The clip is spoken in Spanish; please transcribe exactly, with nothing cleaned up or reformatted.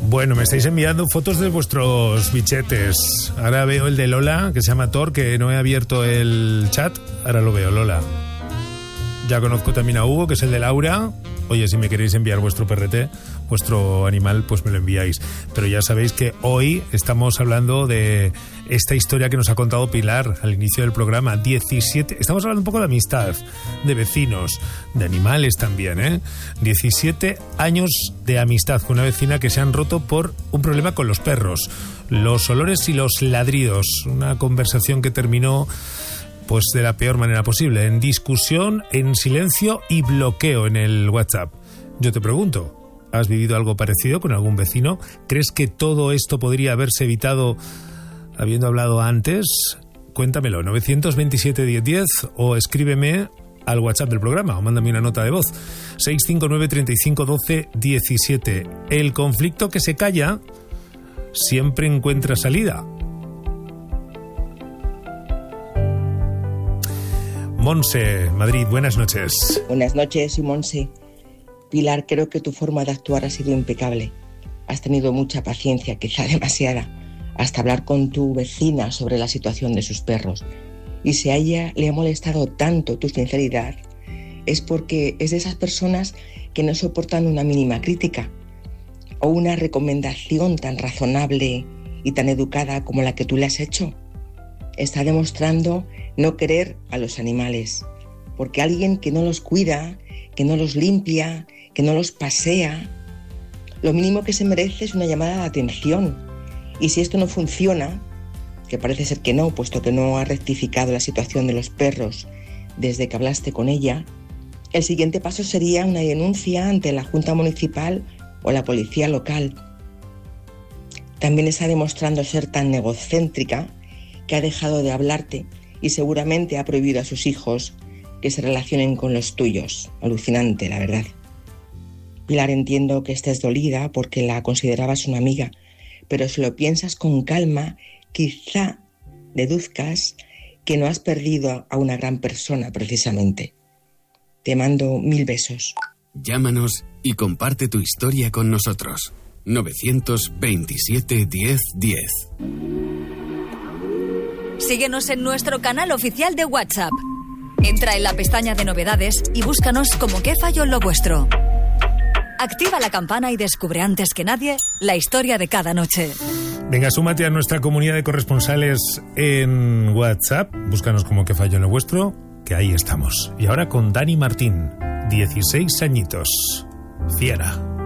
Bueno, me estáis enviando fotos de vuestros bichetes. Ahora veo el de Lola, que se llama Thor, que no he abierto el chat. Ahora lo veo, Lola. Ya conozco también a Hugo, que es el de Laura. Oye, si me queréis enviar vuestro perrete, vuestro animal, pues me lo enviáis. Pero ya sabéis que hoy estamos hablando de esta historia que nos ha contado Pilar al inicio del programa. diecisiete, estamos hablando un poco de amistad, de vecinos, de animales también, ¿eh? diecisiete años de amistad con una vecina que se han roto por un problema con los perros. Los olores y los ladridos. Una conversación que terminó pues de la peor manera posible, en discusión, en silencio y bloqueo en el WhatsApp. Yo te pregunto, ¿has vivido algo parecido con algún vecino? ¿Crees que todo esto podría haberse evitado habiendo hablado antes? Cuéntamelo, nueve dos siete, diez diez o escríbeme al WhatsApp del programa o mándame una nota de voz, seis cinco nueve, treinta y cinco, doce, diecisiete. El conflicto que se calla siempre encuentra salida. Monse, Madrid, buenas noches. Buenas noches, soy Monse. Pilar, creo que tu forma de actuar ha sido impecable. Has tenido mucha paciencia, quizá demasiada, hasta hablar con tu vecina sobre la situación de sus perros. Y si a ella le ha molestado tanto tu sinceridad, es porque es de esas personas que no soportan una mínima crítica o una recomendación tan razonable y tan educada como la que tú le has hecho. Está demostrando no querer a los animales, porque alguien que no los cuida, que no los limpia, que no los pasea, lo mínimo que se merece es una llamada de atención. Y si esto no funciona, que parece ser que no, puesto que no ha rectificado la situación de los perros desde que hablaste con ella, el siguiente paso sería una denuncia ante la Junta Municipal o la Policía Local. También está demostrando ser tan egocéntrica que ha dejado de hablarte y seguramente ha prohibido a sus hijos que se relacionen con los tuyos. Alucinante, la verdad. Pilar, entiendo que estés dolida porque la considerabas una amiga, pero si lo piensas con calma, quizá deduzcas que no has perdido a una gran persona precisamente. Te mando mil besos. Llámanos y comparte tu historia con nosotros. nueve dos siete, diez, diez. Síguenos en nuestro canal oficial de WhatsApp. Entra en la pestaña de novedades y búscanos como ¿Qué falló en lo vuestro? Activa la campana y descubre antes que nadie la historia de cada noche. Venga, súmate a nuestra comunidad de corresponsales en WhatsApp. Búscanos como ¿Qué falló en lo vuestro? Que ahí estamos. Y ahora con Dani Martín, dieciséis añitos. Fiera.